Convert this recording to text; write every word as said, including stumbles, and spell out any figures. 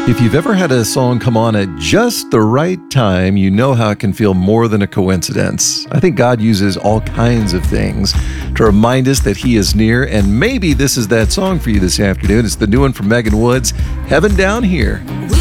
If you've ever had a song come on at just the right time, you know how it can feel more than a coincidence. I think God uses all kinds of things to remind us that He is near, and maybe this is that song for you this afternoon. It's the new one from Megan Woods, Heaven Down Here. We